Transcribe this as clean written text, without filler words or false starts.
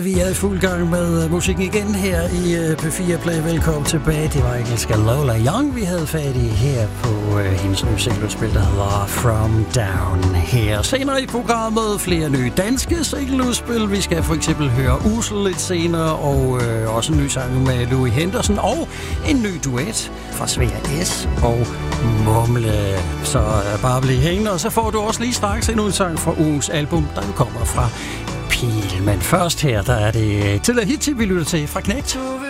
Vi er i fuld gang med musikken igen her i P4 Play. Velkommen tilbage. Det var engelske Lola Young, vi havde fat i her på hendes nye singleudspil, der hedder From Down Here. Senere i programmet flere nye danske singleudspil. Vi skal for eksempel høre Usel lidt senere, og også en ny sang med Louis Henderson, og en ny duet fra Svea S og Mumle. Så bare bliv hængende, og så får du også lige straks en ny sang fra ugens album, der kommer fra Pil. Men først her, der er det til at hit, vi lytter til fra Knægt.